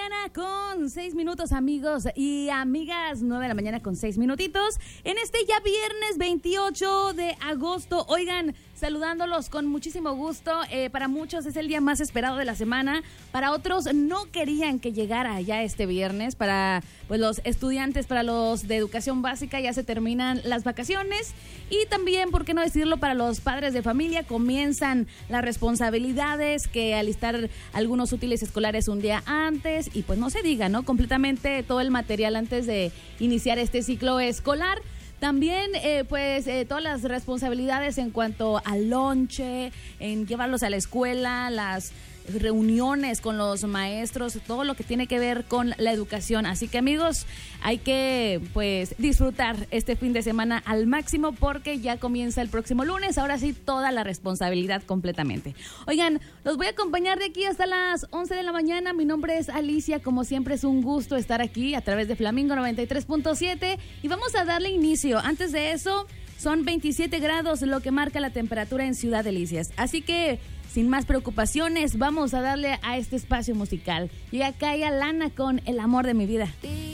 mañana con 6 minutos, amigos y amigas. 9 de la mañana con 6 minutitos. En este ya viernes 28 de agosto. Oigan, saludándolos con muchísimo gusto. Para muchos es el día más esperado de la semana. Para otros no querían que llegara ya este viernes. Para pues los estudiantes, para los de educación básica, ya se terminan las vacaciones. Y también, ¿por qué no decirlo? Para los padres de familia comienzan las responsabilidades, que alistar algunos útiles escolares un día antes. Y pues no se diga, ¿no? Completamente todo el material antes de iniciar este ciclo escolar. También, todas las responsabilidades en cuanto al lonche, en llevarlos a la escuela, las reuniones con los maestros, todo lo que tiene que ver con la educación. Así que, amigos, hay que disfrutar este fin de semana al máximo porque ya comienza el próximo lunes. Ahora sí, toda la responsabilidad completamente. Oigan, los voy a acompañar de aquí hasta las 11 de la mañana. Mi nombre es Alicia. Como siempre, es un gusto estar aquí a través de Flamingo 93.7 y vamos a darle inicio. Antes de eso, son 27 grados lo que marca la temperatura en Ciudad Delicias. Así que, sin más preocupaciones, vamos a darle a este espacio musical. Y acá hay Alana con El amor de mi vida.